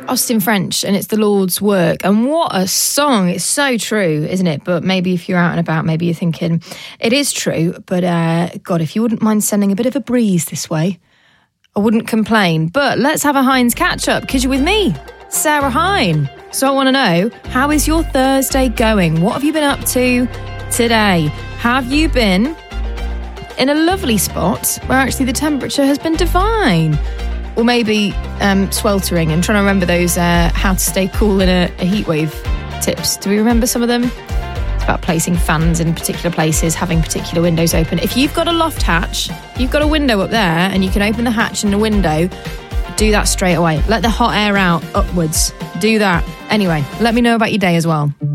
Austin French, and it's the Lord's work. And what a song. It's so true, isn't it? But maybe if you're out and about, maybe you're thinking, it is true, but God, if you wouldn't mind sending a bit of a breeze this way, I wouldn't complain. But let's have a Hines catch-up, because you're with me, Sarah Hine. So I want to know, how is your Thursday going? What have you been up to today? Have you been in a lovely spot where actually the temperature has been divine? Or maybe sweltering, and trying to remember those how to stay cool in a heatwave tips. Do we remember some of them? It's about placing fans in particular places, having particular windows open. If you've got a loft hatch, you've got a window up there, and you can open the hatch and the window, do that straight away. Let the hot air out upwards. Do that. Anyway, let me know about your day as well.